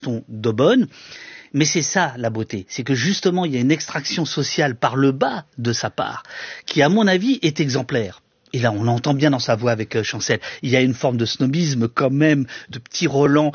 Piston d'Aubonne. Mais c'est ça la beauté, c'est que justement il y a une extraction sociale par le bas de sa part, qui à mon avis est exemplaire. Et là, on l'entend bien dans sa voix avec Chancel. Il y a une forme de snobisme quand même, de petit Roland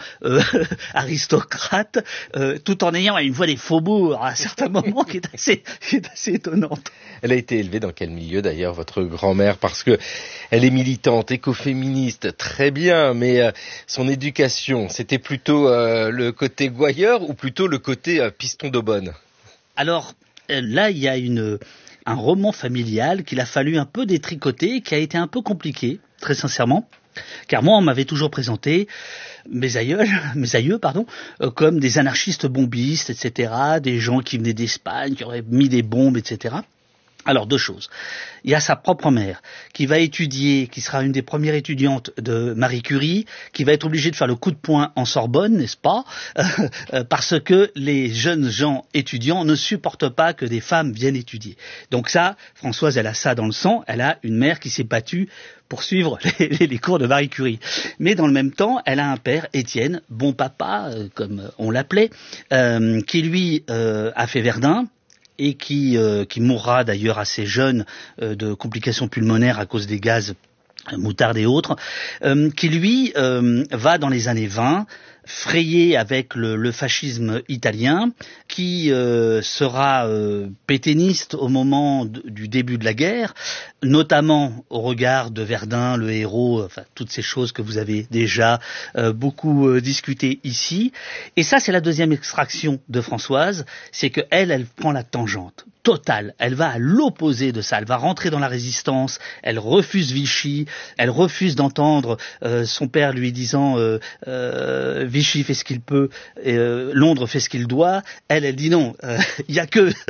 aristocrate, tout en ayant une voix des faubourgs à certains moments qui est assez étonnante. Elle a été élevée dans quel milieu d'ailleurs, votre grand-mère? Parce que elle est militante, écoféministe, très bien, mais son éducation, c'était plutôt le côté gouailleur ou plutôt le côté piston d'Aubonne? Alors, là, il y a un roman familial qu'il a fallu un peu détricoter, qui a été un peu compliqué, très sincèrement, car moi on m'avait toujours présenté mes aïeux, comme des anarchistes bombistes, etc., des gens qui venaient d'Espagne, qui auraient mis des bombes, etc. Alors, deux choses. Il y a sa propre mère qui va étudier, qui sera une des premières étudiantes de Marie Curie, qui va être obligée de faire le coup de poing en Sorbonne, n'est-ce pas, parce que les jeunes gens étudiants ne supportent pas que des femmes viennent étudier. Donc ça, Françoise, elle a ça dans le sang, elle a une mère qui s'est battue pour suivre les cours de Marie Curie. Mais dans le même temps, elle a un père, Étienne, bon papa, comme on l'appelait, qui lui a fait Verdun, et qui mourra d'ailleurs assez jeune de complications pulmonaires à cause des gaz moutarde et autres, qui lui va dans les années 20 frayer avec le fascisme italien, qui sera pétainiste au moment du début de la guerre, notamment au regard de Verdun, le héros, enfin toutes ces choses que vous avez déjà beaucoup discutées ici. Et ça, c'est la deuxième extraction de Françoise, c'est que elle prend la tangente totale. Elle va à l'opposé de ça. Elle va rentrer dans la résistance. Elle refuse Vichy. Elle refuse d'entendre son père lui disant Vichy fait ce qu'il peut, Londres fait ce qu'il doit. Elle dit non. Il y a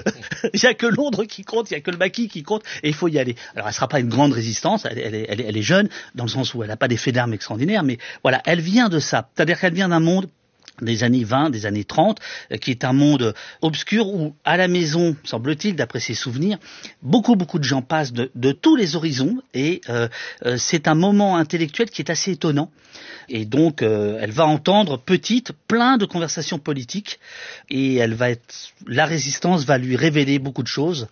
que Londres qui compte. Il y a que le maquis qui compte. Et il faut y aller. Alors elle sera pas une grande résistance. Elle est jeune dans le sens où elle n'a pas des faits d'armes extraordinaires. Mais voilà, elle vient de ça. C'est-à-dire qu'elle vient d'un monde des années 20, des années 30, qui est un monde obscur où, à la maison, semble-t-il, d'après ses souvenirs, beaucoup de gens passent de tous les horizons et c'est un moment intellectuel qui est assez étonnant. Et donc, elle va entendre petite plein de conversations politiques et la résistance va lui révéler beaucoup de choses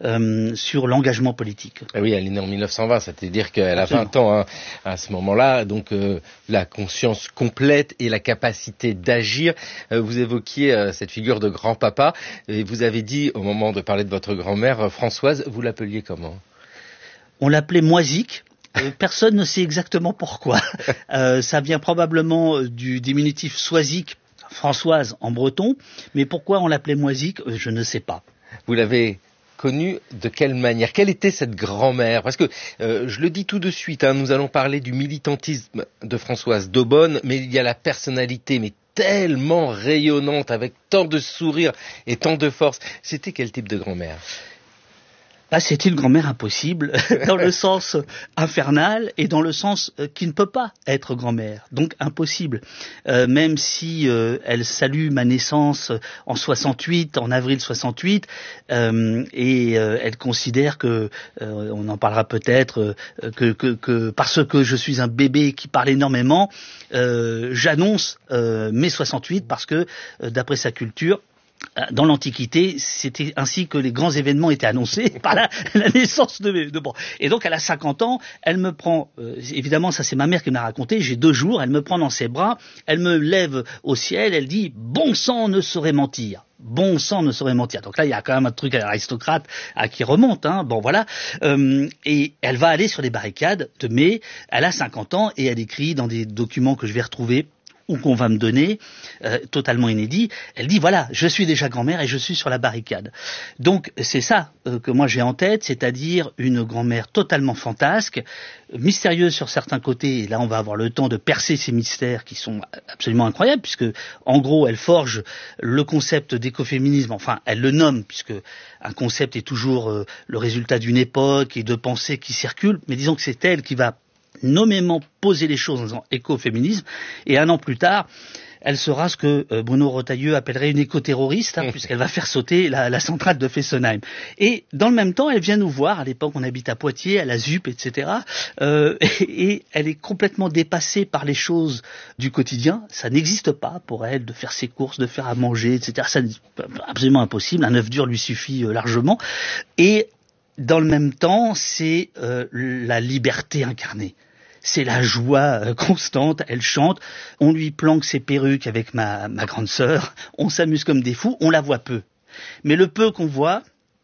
sur l'engagement politique. Ah oui, elle est née en 1920, c'est-à-dire qu'elle a 20 ans à ce moment-là, donc la conscience complète et la capacité d'agir. Vous évoquiez cette figure de grand-papa et vous avez dit au moment de parler de votre grand-mère, Françoise, vous l'appeliez comment? On l'appelait Moisic. Personne ne sait exactement pourquoi. Ça vient probablement du diminutif soisic, Françoise en breton, mais pourquoi on l'appelait Moisic, je ne sais pas. Vous l'avez connue de quelle manière? Quelle était cette grand-mère? Parce que, je le dis tout de suite, nous allons parler du militantisme de Françoise d'Aubonne, mais il y a la personnalité, mais tellement rayonnante, avec tant de sourire et tant de force. C'était quel type de grand-mère? C'était une grand-mère impossible, dans le sens infernal et dans le sens qui ne peut pas être grand-mère, donc impossible. Même si elle salue ma naissance en 68, en avril 68, et elle considère que, on en parlera peut-être, que parce que je suis un bébé qui parle énormément, j'annonce mai 68 parce que, d'après sa culture, dans l'Antiquité, c'était ainsi que les grands événements étaient annoncés par la naissance de bon. Et donc, elle a 50 ans, elle me prend, évidemment, ça c'est ma mère qui me l'a raconté, j'ai 2 jours, elle me prend dans ses bras, elle me lève au ciel, elle dit « Bon sang ne saurait mentir ». Bon sang ne saurait mentir. Donc là, il y a quand même un truc aristocrate qui remonte. Bon, voilà. Et elle va aller sur les barricades de mai. Elle a 50 ans et elle écrit dans des documents que je vais retrouver ou qu'on va me donner, totalement inédit, elle dit voilà, je suis déjà grand-mère et je suis sur la barricade. Donc c'est ça que moi j'ai en tête, c'est-à-dire une grand-mère totalement fantasque, mystérieuse sur certains côtés, et là on va avoir le temps de percer ces mystères qui sont absolument incroyables, puisque en gros elle forge le concept d'écoféminisme, enfin elle le nomme, puisque un concept est toujours le résultat d'une époque et de pensées qui circulent, mais disons que c'est elle qui va nommément poser les choses en disant écoféminisme, et 1 an plus tard, elle sera ce que Bruno Retailleau appellerait une éco-terroriste, puisqu'elle va faire sauter la centrale de Fessenheim. Et dans le même temps, elle vient nous voir. À l'époque, on habite à Poitiers, à la ZUP, etc. Et elle est complètement dépassée par les choses du quotidien. Ça n'existe pas pour elle de faire ses courses, de faire à manger, etc. C'est absolument impossible. Un œuf dur lui suffit largement. Et dans le même temps, c'est la liberté incarnée. C'est la joie constante, elle chante, on lui planque ses perruques avec ma grande sœur, on s'amuse comme des fous, on la voit peu. Mais le peu qu'on voit,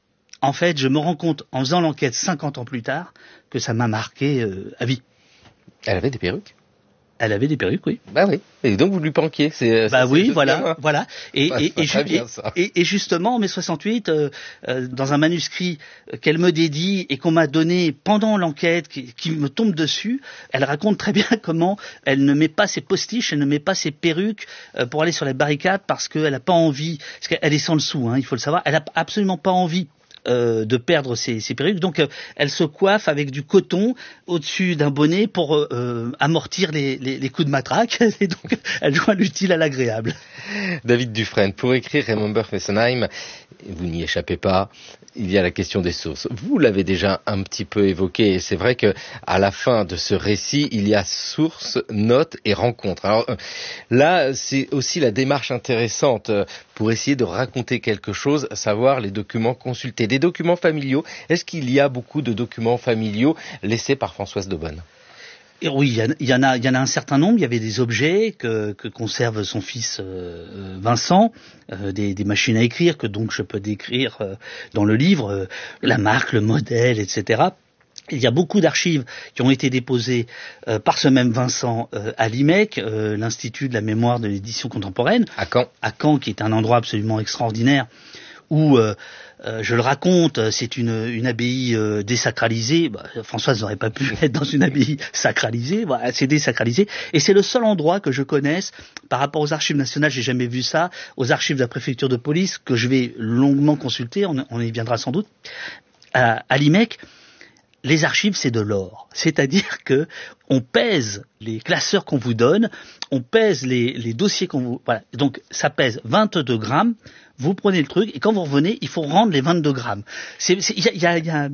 en fait, je me rends compte, en faisant l'enquête 50 ans plus tard, que ça m'a marqué à vie. Elle avait des perruques? Elle avait des perruques, oui. Bah oui. Et donc vous lui planquiez. Oui, voilà. Et justement, en mai 68, dans un manuscrit qu'elle me dédie et qu'on m'a donné pendant l'enquête, qui me tombe dessus, elle raconte très bien comment elle ne met pas ses postiches, elle ne met pas ses perruques pour aller sur les barricades parce qu'elle n'a pas envie, parce qu'elle est sans le sou, il faut le savoir, elle n'a absolument pas envie de perdre ses perruques, donc elle se coiffe avec du coton au-dessus d'un bonnet pour amortir les coups de matraque, et donc elle joint l'utile à l'agréable. David Dufresne, pour écrire Remember Fessenheim, vous n'y échappez pas, il y a la question des sources. Vous l'avez déjà un petit peu évoqué, et c'est vrai que à la fin de ce récit, il y a sources, notes et rencontres. Alors là, c'est aussi la démarche intéressante pour essayer de raconter quelque chose, savoir les documents consultés. Des documents familiaux, est-ce qu'il y a beaucoup de documents familiaux laissés par Françoise Daubonne ? Et oui, il y en a un certain nombre. Il y avait des objets que conserve son fils Vincent, des machines à écrire que donc je peux décrire dans le livre, la marque, le modèle, etc. Il y a beaucoup d'archives qui ont été déposées par ce même Vincent à l'IMEC, l'Institut de la mémoire de l'édition contemporaine, à Caen, qui est un endroit absolument extraordinaire où je le raconte, c'est une abbaye désacralisée. Françoise n'aurait pas pu être dans une abbaye sacralisée, c'est désacralisé. Et c'est le seul endroit que je connaisse, par rapport aux archives nationales, j'ai jamais vu ça, aux archives de la préfecture de police, que je vais longuement consulter, on y viendra sans doute, à l'IMEC. Les archives, c'est de l'or. C'est-à-dire que on pèse les classeurs qu'on vous donne, on pèse les dossiers qu'on vous... Voilà. Donc, ça pèse 22 grammes, vous prenez le truc, et quand vous revenez, il faut rendre les 22 grammes. Il y a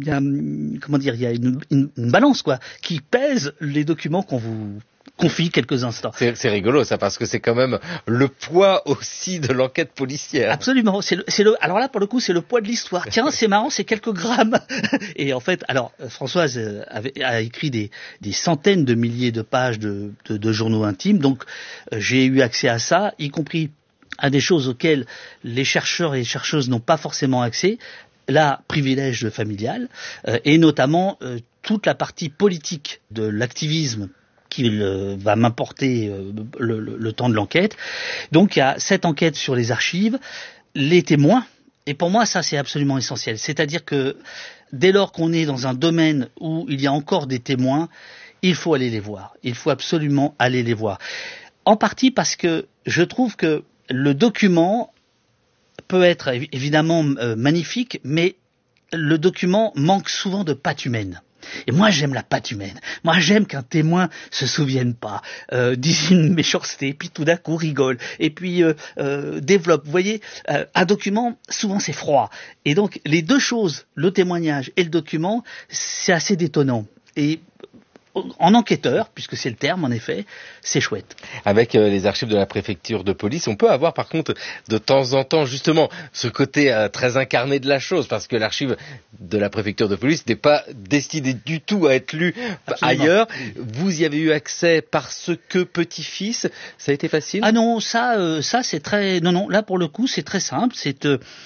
une balance, quoi, qui pèse les documents qu'on vous confie quelques instants. C'est rigolo, ça, parce que c'est quand même le poids aussi de l'enquête policière. Absolument. Alors là, pour le coup, c'est le poids de l'histoire. Tiens, c'est marrant, c'est quelques grammes. Et en fait, alors, Françoise a écrit des centaines de milliers de pages de journaux intimes, donc j'ai eu accès à ça, y compris à des choses auxquelles les chercheurs et les chercheuses n'ont pas forcément accès. Là, privilège familial, et notamment toute la partie politique de l'activisme qui va m'apporter le temps de l'enquête. Donc il y a cette enquête sur les archives, les témoins, et pour moi ça c'est absolument essentiel. C'est-à-dire que dès lors qu'on est dans un domaine où il y a encore des témoins, il faut aller les voir. Il faut absolument aller les voir. En partie parce que je trouve que le document peut être évidemment magnifique, mais le document manque souvent de patte humaine. Et moi j'aime la patte humaine. Moi j'aime qu'un témoin se souvienne pas, dise une méchanceté, puis tout d'un coup rigole, et puis développe. Vous voyez, un document, souvent c'est froid. Et donc les deux choses, le témoignage et le document, c'est assez détonnant. Et en enquêteur, puisque c'est le terme en effet, c'est chouette. Avec les archives de la préfecture de police, on peut avoir par contre de temps en temps justement ce côté très incarné de la chose, parce que l'archive de la préfecture de police n'est pas destinée du tout à être lue ailleurs. Vous y avez eu accès parce que petit-fils, ça a été facile? Ah non, ça c'est très... Non, là pour le coup c'est très simple, c'est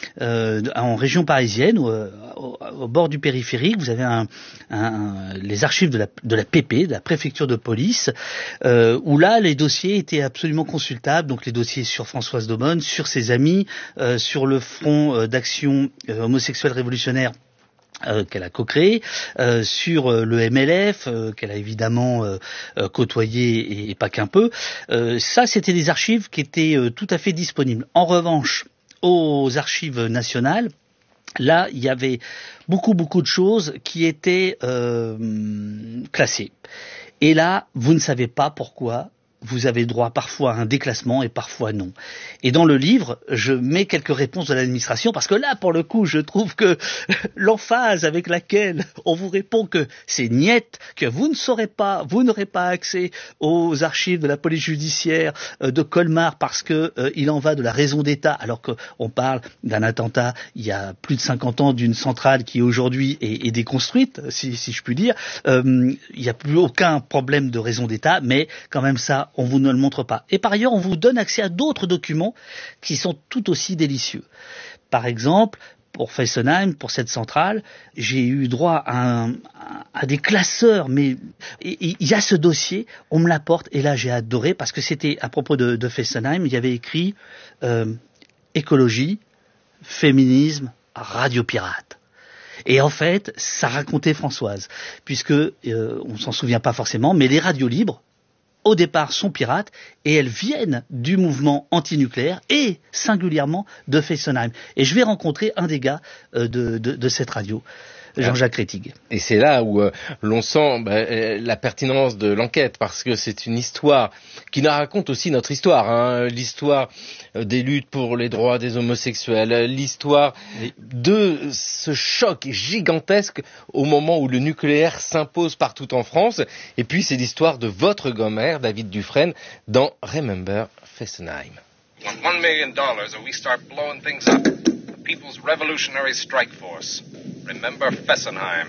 en région parisienne, au bord du périphérique, vous avez les archives de la PP, de la préfecture de police, où là les dossiers étaient absolument consultables, donc les dossiers sur Françoise Daubonne, sur ses amis, sur le front d'action homosexuelle révolutionnaire qu'elle a co-créé, sur le MLF qu'elle a évidemment côtoyé et pas qu'un peu. Ça c'était des archives qui étaient tout à fait disponibles. En revanche, aux archives nationales, là, il y avait beaucoup de choses qui étaient classées. Et là, vous ne savez pas pourquoi, vous avez droit parfois à un déclassement et parfois non. Et dans le livre, je mets quelques réponses de l'administration parce que là, pour le coup, je trouve que l'emphase avec laquelle on vous répond que c'est niette, que vous ne saurez pas, vous n'aurez pas accès aux archives de la police judiciaire de Colmar parce que il en va de la raison d'État, alors qu'on parle d'un attentat il y a plus de 50 ans d'une centrale qui aujourd'hui est déconstruite, si je puis dire. Il n'y a plus aucun problème de raison d'État, mais quand même ça, on vous ne le montre pas. Et par ailleurs, on vous donne accès à d'autres documents qui sont tout aussi délicieux. Par exemple, pour Fessenheim, pour cette centrale, j'ai eu droit à des classeurs, mais il y a ce dossier, on me l'apporte, et là j'ai adoré, parce que c'était à propos de Fessenheim, il y avait écrit écologie, féminisme, radio pirate. Et en fait, ça racontait Françoise, puisque on s'en souvient pas forcément, mais les radios libres, au départ, sont pirates, et elles viennent du mouvement antinucléaire, et singulièrement de Fessenheim. Et je vais rencontrer un des gars de cette radio, Jean-Jacques Rettig. Et c'est là où l'on sent la pertinence de l'enquête, parce que c'est une histoire qui nous raconte aussi notre histoire, hein, l'histoire des luttes pour les droits des homosexuels, l'histoire de ce choc gigantesque au moment où le nucléaire s'impose partout en France. Et puis c'est l'histoire de votre grand-mère, David Dufresne, dans Remember Fessenheim. $1 million or we start blowing things up. The People's Revolutionary Strike Force. Remember Fessenheim.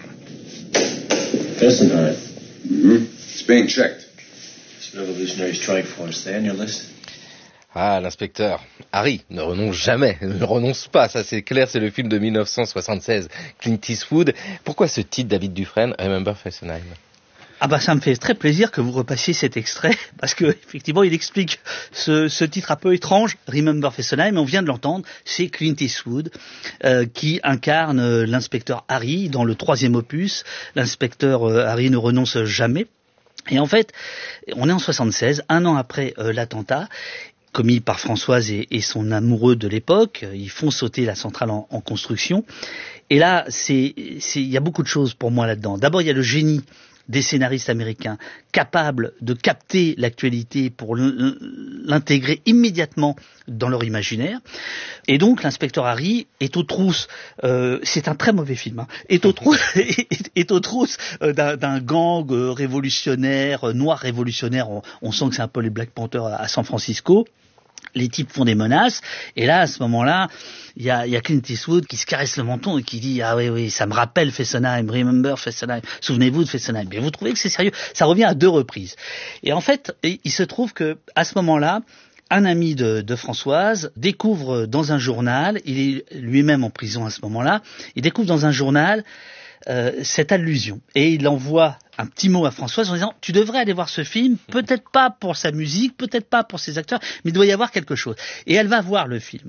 Fessenheim. Mm-hmm. It's being checked. This Revolutionary Strike Force, they on your list? Ah, l'inspecteur Harry ne renonce jamais, ne renonce pas, ça c'est clair, c'est le film de 1976, Clint Eastwood. Pourquoi ce titre, David Dufresne, Remember Fessenheim? Ah bah ça me fait très plaisir que vous repassiez cet extrait, parce que effectivement il explique ce titre un peu étrange, Remember Fessenheim, on vient de l'entendre, c'est Clint Eastwood qui incarne l'inspecteur Harry dans le 3e opus. L'inspecteur Harry ne renonce jamais. Et en fait, on est en 76, un an après l'attentat, commis par Françoise et son amoureux de l'époque. Ils font sauter la centrale en construction. Et là, il y a beaucoup de choses pour moi là-dedans. D'abord, il y a le génie des scénaristes américains capables de capter l'actualité pour l'intégrer immédiatement dans leur imaginaire. Et donc l'inspecteur Harry est aux trousses, c'est un très mauvais film, hein, est aux trousses d'un gang révolutionnaire, noir révolutionnaire, on sent que c'est un peu les Black Panthers à San Francisco. Les types font des menaces, et là, à ce moment-là, il y a Clint Eastwood qui se caresse le menton et qui dit « Ah oui, ça me rappelle Fessenheim, remember Fessenheim, souvenez-vous de Fessenheim ». Mais vous trouvez que c'est sérieux? Ça revient à 2 reprises. Et en fait, il se trouve que à ce moment-là, un ami de Françoise découvre dans un journal, il est lui-même en prison à ce moment-là, il découvre dans un journal cette allusion. Et il envoie un petit mot à Françoise en disant « Tu devrais aller voir ce film, peut-être pas pour sa musique, peut-être pas pour ses acteurs, mais il doit y avoir quelque chose. » Et elle va voir le film.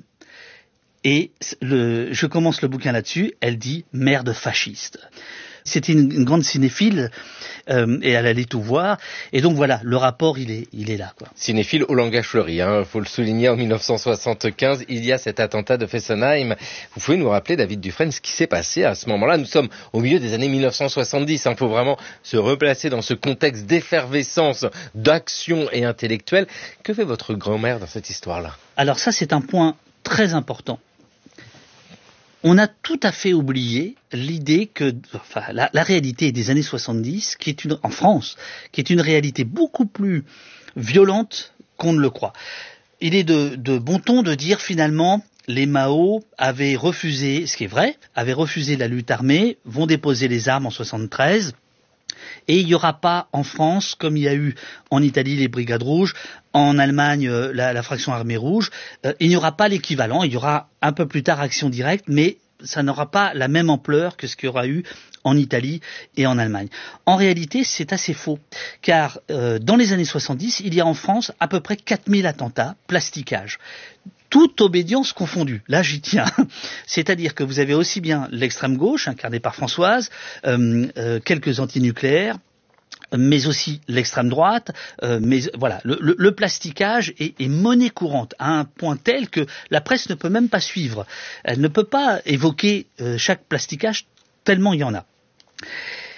Et je commence le bouquin là-dessus, elle dit « Merde fasciste ». C'était une grande cinéphile et elle allait tout voir. Et donc voilà, le rapport, il est là, quoi. Cinéphile au langage fleuri, hein. Faut le souligner, en 1975, il y a cet attentat de Fessenheim. Vous pouvez nous rappeler, David Dufresne, ce qui s'est passé à ce moment-là? Nous sommes au milieu des années 1970. Faut vraiment se replacer dans ce contexte d'effervescence, d'action et intellectuelle. Que fait votre grand-mère dans cette histoire-là? Alors ça, c'est un point très important. On a tout à fait oublié l'idée que, la réalité des années 70, en France, qui est une réalité beaucoup plus violente qu'on ne le croit. Il est de bon ton de dire finalement, les Mao avaient refusé, ce qui est vrai, avaient refusé la lutte armée, vont déposer les armes en 73, et il n'y aura pas en France, comme il y a eu en Italie les Brigades Rouges, en Allemagne la fraction armée rouge, il n'y aura pas l'équivalent, il y aura un peu plus tard Action Directe, mais ça n'aura pas la même ampleur que ce qu'il y aura eu en Italie et en Allemagne. En réalité, c'est assez faux, car dans les années 70, il y a en France à peu près 4000 attentats, plastiquage. Toute obédience confondue. Là, j'y tiens. C'est-à-dire que vous avez aussi bien l'extrême gauche, incarnée par Françoise, quelques antinucléaires, mais aussi l'extrême droite, mais voilà, le plasticage est monnaie courante à un point tel que la presse ne peut même pas suivre. Elle ne peut pas évoquer chaque plasticage tellement il y en a.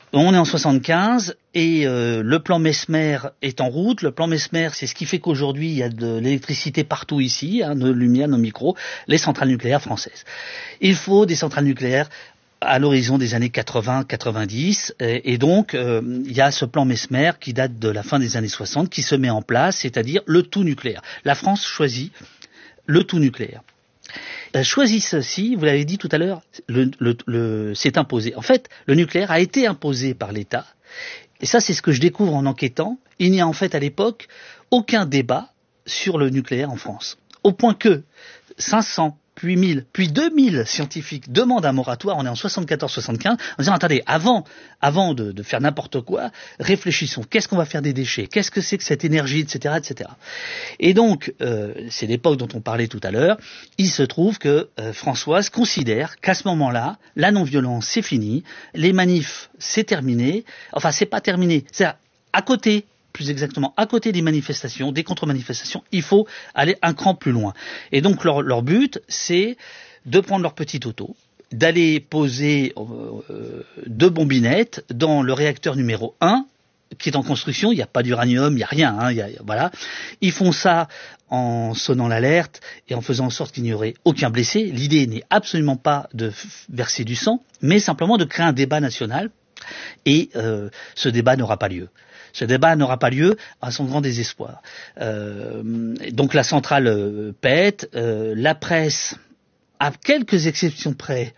On est en 75 et le plan Messmer est en route. Le plan Messmer, c'est ce qui fait qu'aujourd'hui il y a de l'électricité partout ici, nos lumières, nos micros, les centrales nucléaires françaises. Il faut des centrales nucléaires à l'horizon des années 80-90 et donc il y a ce plan Messmer qui date de la fin des années 60 qui se met en place, c'est-à-dire le tout nucléaire. La France choisit le tout nucléaire. Choisit ceci, vous l'avez dit tout à l'heure, c'est imposé. En fait, le nucléaire a été imposé par l'État, et ça c'est ce que je découvre en enquêtant. Il n'y a en fait à l'époque aucun débat sur le nucléaire en France, au point que 500, puis 1000, puis 2000 scientifiques demandent un moratoire, on est en 74-75, en disant attendez, avant de faire n'importe quoi, réfléchissons, qu'est-ce qu'on va faire des déchets, qu'est-ce que c'est que cette énergie, etc., etc. Et donc, c'est l'époque dont on parlait tout à l'heure, il se trouve que Françoise considère qu'à ce moment-là, la non-violence c'est fini, les manifs c'est terminé, enfin c'est pas terminé, c'est à côté, plus exactement, à côté des manifestations, des contre-manifestations, il faut aller un cran plus loin. Et donc leur but, c'est de prendre leur petit auto, d'aller poser 2 bombinettes dans le réacteur numéro 1, qui est en construction, il n'y a pas d'uranium, il n'y a rien, voilà. Ils font ça en sonnant l'alerte et en faisant en sorte qu'il n'y aurait aucun blessé. L'idée n'est absolument pas de verser du sang, mais simplement de créer un débat national, et ce débat n'aura pas lieu. Ce débat n'aura pas lieu à son grand désespoir. Donc la centrale pète, la presse, à quelques exceptions près,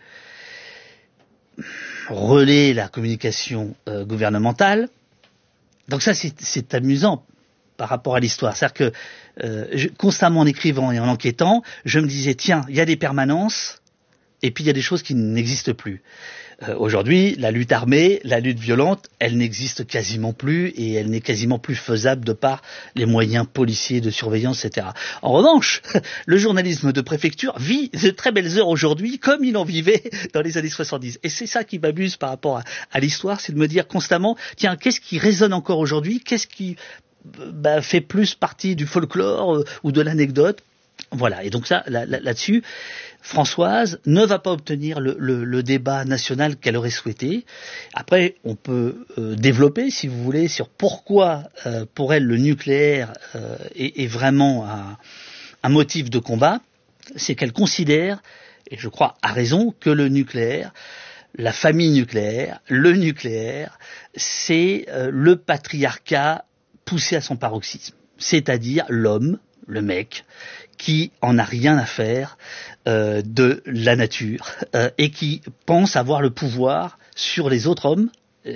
relaie la communication gouvernementale. Donc ça c'est amusant par rapport à l'histoire. C'est-à-dire que constamment en écrivant et en enquêtant, je me disais tiens, il y a des permanences et puis il y a des choses qui n'existent plus. Aujourd'hui, la lutte armée, la lutte violente, elle n'existe quasiment plus et elle n'est quasiment plus faisable de par les moyens policiers de surveillance, etc. En revanche, le journalisme de préfecture vit de très belles heures aujourd'hui comme il en vivait dans les années 70. Et c'est ça qui m'amuse par rapport à l'histoire, c'est de me dire constamment, tiens, qu'est-ce qui résonne encore aujourd'hui, qu'est-ce qui fait plus partie du folklore ou de l'anecdote. Voilà, et donc ça, là-dessus, Françoise ne va pas obtenir le débat national qu'elle aurait souhaité. Après, on peut développer, si vous voulez, sur pourquoi, pour elle, le nucléaire est vraiment un motif de combat. C'est qu'elle considère, et je crois à raison, que le nucléaire, la famille nucléaire, le nucléaire, c'est le patriarcat poussé à son paroxysme. C'est-à-dire l'homme, le mec, qui en a rien à faire de la nature et qui pense avoir le pouvoir sur les autres hommes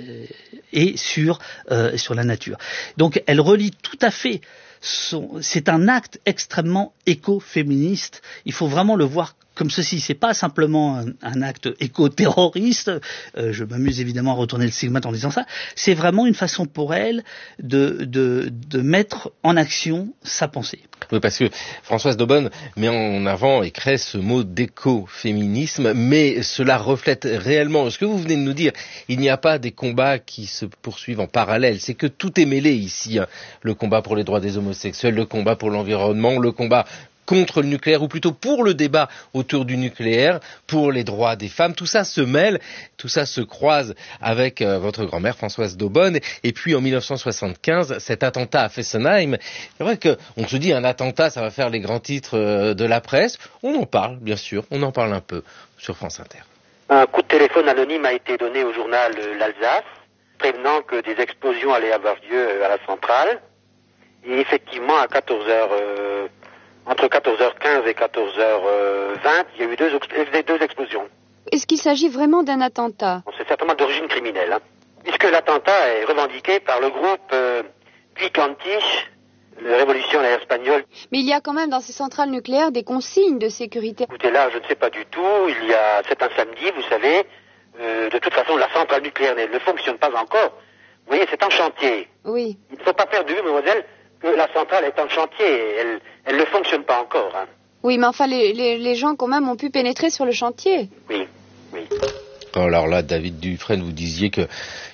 et sur la nature. Donc elle relie tout à fait c'est un acte extrêmement écoféministe. Il faut vraiment le voir comme ceci. C'est pas simplement un acte éco-terroriste. Je m'amuse évidemment à retourner le stigmate en disant ça. C'est vraiment une façon pour elle de mettre en action sa pensée. Oui, parce que Françoise d'Aubonne met en avant et crée ce mot d'écoféminisme, mais cela reflète réellement ce que vous venez de nous dire. Il n'y a pas des combats qui se poursuivent en parallèle. C'est que tout est mêlé ici. Le combat pour les droits des homosexuels, le combat pour l'environnement, le combat contre le nucléaire, ou plutôt pour le débat autour du nucléaire, pour les droits des femmes. Tout ça se mêle, tout ça se croise avec votre grand-mère Françoise d'Aubonne. Et puis en 1975, cet attentat à Fessenheim, c'est vrai qu'on se dit un attentat, ça va faire les grands titres de la presse. On en parle, bien sûr, on en parle un peu sur France Inter. Un coup de téléphone anonyme a été donné au journal L'Alsace, prévenant que des explosions allaient avoir lieu à la centrale. Et effectivement, à 14h... entre 14h15 et 14h20, il y a eu deux explosions. Est-ce qu'il s'agit vraiment d'un attentat ? C'est certainement d'origine criminelle, puisque l'attentat est revendiqué par le groupe Picantiche, la révolutionnaire espagnole. Mais il y a quand même dans ces centrales nucléaires des consignes de sécurité. Écoutez, là, je ne sais pas du tout. C'est un samedi, vous savez. De toute façon, la centrale nucléaire ne fonctionne pas encore. Vous voyez, c'est en chantier. Oui. Il ne faut pas faire de vue, mademoiselle, que la centrale est en chantier. Elle ne fonctionne pas encore. Oui, mais enfin, les gens, quand même, ont pu pénétrer sur le chantier. Oui. Alors là, David Dufresne, vous disiez qu'il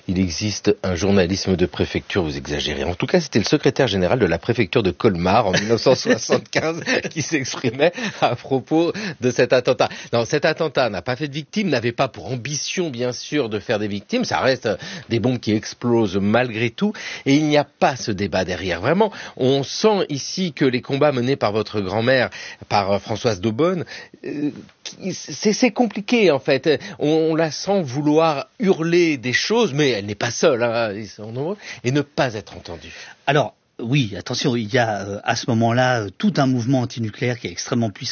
il existe un journalisme de préfecture, vous exagérez. En tout cas, c'était le secrétaire général de la préfecture de Colmar en 1975 qui s'exprimait à propos de cet attentat. Non, cet attentat n'a pas fait de victimes, n'avait pas pour ambition, bien sûr, de faire des victimes. Ça reste des bombes qui explosent malgré tout. Et il n'y a pas ce débat derrière. Vraiment, on sent ici que les combats menés par votre grand-mère, par Françoise Daubonne, c'est compliqué en fait. On la sent vouloir hurler des choses, mais elle n'est pas seule, hein, ils sont nombreux, et ne pas être entendue. Alors, oui, attention, il y a à ce moment-là tout un mouvement antinucléaire qui est extrêmement puissant.